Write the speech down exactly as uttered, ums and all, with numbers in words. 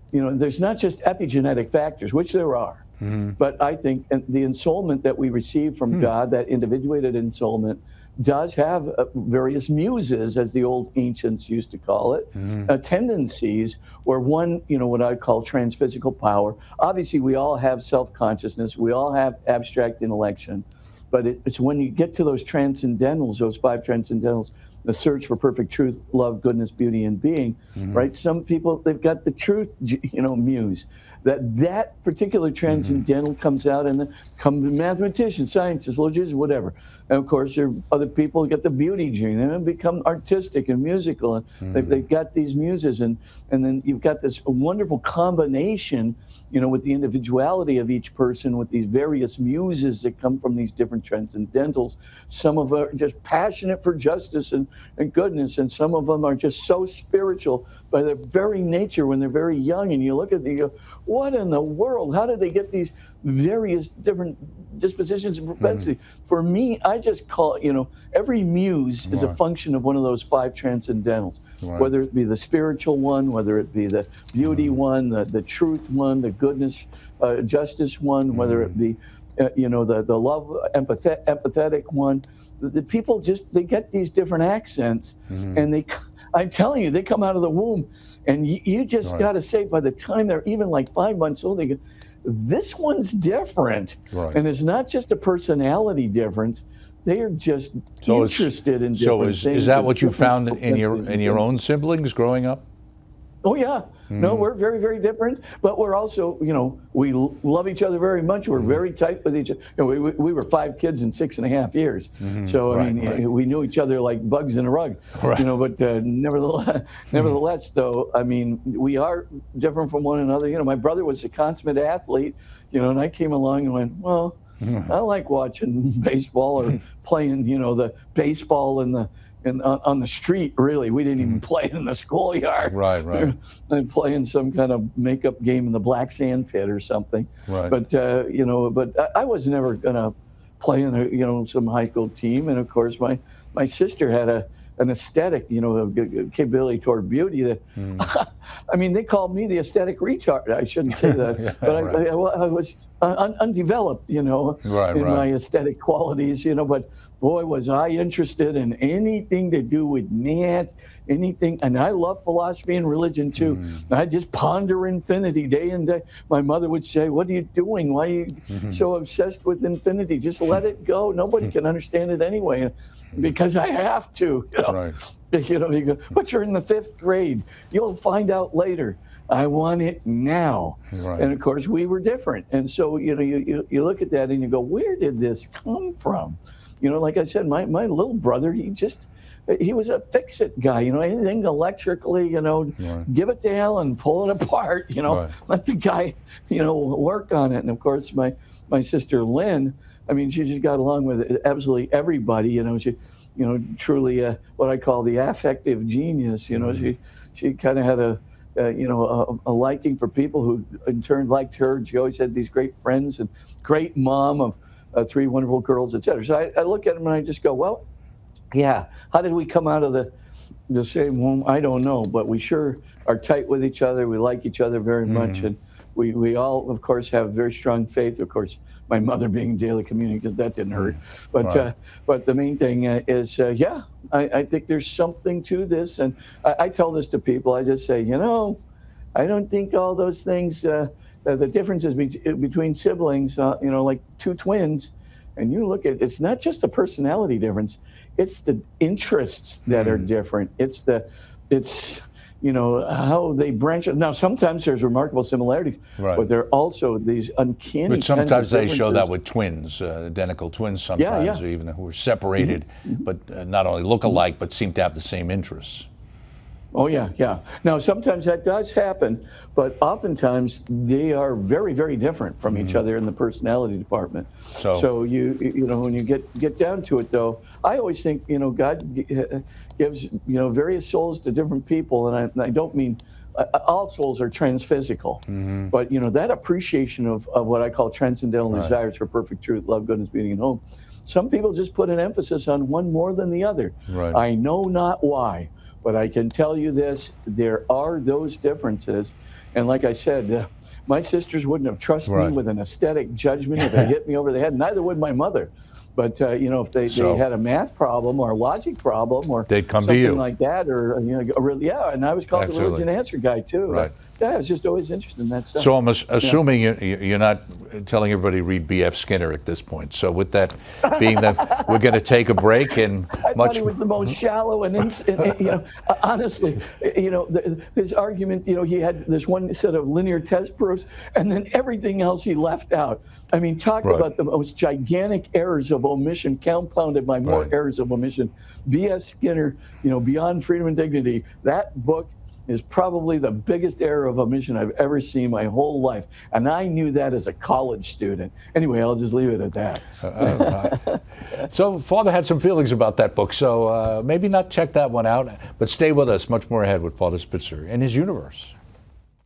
you know, there's not just epigenetic factors, which there are, mm-hmm. but I think the ensoulment that we receive from mm. God, that individuated ensoulment, does have uh, various muses, as the old ancients used to call it, mm-hmm. uh, tendencies, where one, you know, what I call transphysical power. Obviously, we all have self-consciousness. We all have abstract intellection. But it, it's when you get to those transcendentals, those five transcendentals, the search for perfect truth, love, goodness, beauty, and being, mm-hmm. right? Some people, they've got the truth, you know, muse. That that particular transcendental mm-hmm. comes out, and then come mathematicians, scientists, logicians, whatever. And of course, there are other people who get the beauty gene and become artistic and musical, and mm-hmm. they've, they've got these muses, and and then you've got this wonderful combination, you know, with the individuality of each person, with these various muses that come from these different transcendentals. Some of them are just passionate for justice and, and goodness, and some of them are just so spiritual by their very nature when they're very young. And you look at the, you go, what in the world? How did they get these various different dispositions and propensities? Mm-hmm. For me, I just call, you know, every muse right. is a function of one of those five transcendentals, right. whether it be the spiritual one, whether it be the beauty mm-hmm. one, the, the truth one, the goodness, uh, justice one, mm-hmm. whether it be, uh, you know, the, the love, empathet, empathetic one. The, the people just, they get these different accents, mm-hmm. and they, I'm telling you, they come out of the womb, and you, you just right. got to say, by the time they're even like five months old, they go, this one's different. Right. And it's not just a personality difference. They are just so interested in different so is, things. is that what you found in your in your own siblings growing up? Oh, yeah. Mm-hmm. No, we're very, very different, but we're also, you know, we l- love each other very much. We're mm-hmm. very tight with each other. You know, we, we were five kids in six and a half years. Mm-hmm. So, I right, mean, right. we knew each other like bugs in a rug, right. you know, but uh, nevertheless, nevertheless, though, I mean, we are different from one another. You know, my brother was a consummate athlete, you know, and I came along and went, well, mm-hmm. I like watching baseball or playing, you know, the baseball and the, And on, on the street, really. We didn't even play in the schoolyard. Right, right. And playing some kind of makeup game in the black sand pit or something. Right. But, uh, you know, but I, I was never going to play in, a, you know, some high school team. And, of course, my, my sister had a an aesthetic, you know, a capability toward beauty that, mm. I mean, they called me the aesthetic retard. I shouldn't say that. yeah, but right. I, I, I was un- undeveloped, you know, right, in right. my aesthetic qualities, you know, but boy, was I interested in anything to do with math, anything. And I love philosophy and religion, too. Mm. I just ponder infinity day and day. My mother would say, what are you doing? Why are you mm-hmm. so obsessed with infinity? Just let it go. Nobody can understand it anyway. Because I have to. You know, right. you know, you go, but you're in the fifth grade. You'll find out later. I want it now. Right. And, of course, we were different. And so, you know, you, you, you look at that and you go, where did this come from? You know, like I said, my, my little brother, he just, he was a fix-it guy, you know, anything electrically, you know, right. give it to Alan, pull it apart, you know, right. let the guy, you know, work on it. And, of course, my, my sister Lynn, I mean, she just got along with absolutely everybody, you know, she, you know, truly uh, what I call the affective genius, you know, mm-hmm. she, she kind of had a, uh, you know, a, a liking for people who in turn liked her. She always had these great friends and great mom of uh, three wonderful girls, et cetera. So I, I look at them and I just go, well, yeah, how did we come out of the, the same womb? I don't know, but we sure are tight with each other. We like each other very mm-hmm. much. And we, we all, of course, have very strong faith. Of course, my mother being daily communion, because that didn't hurt. But right. uh, but the main thing uh, is, uh, yeah, I, I think there's something to this. And I, I tell this to people. I just say, you know, I don't think all those things, uh, uh, the differences be- between siblings, uh, you know, like two twins, and you look at, it's not just a personality difference. It's the interests that mm. are different. It's the, it's, you know, how they branch. Now, sometimes there's remarkable similarities, right. but there are also these uncanny. But sometimes they show that with twins, uh, identical twins sometimes, yeah, yeah. even who are separated, mm-hmm. but uh, not only look alike, but seem to have the same interests. Oh, yeah, yeah. Now, sometimes that does happen, but oftentimes they are very, very different from mm-hmm. each other in the personality department. So, so you you know, when you get, get down to it, though, I always think, you know, God gives, you know, various souls to different people, and I, and I don't mean uh, all souls are transphysical, mm-hmm. but, you know, that appreciation of, of what I call transcendental right. desires for perfect truth, love, goodness, beauty, and home. Some people just put an emphasis on one more than the other. Right. I know not why. But I can tell you this, there are those differences. And like I said, uh, my sisters wouldn't have trusted Right. me with an aesthetic judgment if they hit me over the head. Neither would my mother. But, uh, you know, if they, So- they had a math problem or a logic problem or They'd come to something you. like that, or, you know, a real- yeah, and I was called Absolutely. the religion answer guy, too. Right. Yeah, I was just always interested in that stuff. So I'm ass- assuming you- you're not telling everybody to read B F Skinner at this point. So with that being that, we're going to take a break and I much. thought he was the most shallow and, ins- and, and, you know, uh, honestly, you know, the, his argument, you know, he had this one set of linear test proofs, and then everything else he left out. I mean, talk Right. about the most gigantic errors of omission, compounded by more Right. errors of omission. B F Skinner, you know, Beyond Freedom and Dignity. That book is probably the biggest error of omission I've ever seen my whole life, and I knew that as a college student. Anyway, I'll just leave it at that. Uh, so Father had some feelings about that book, so uh, maybe not check that one out, but stay with us. Much more ahead with Father Spitzer and his universe.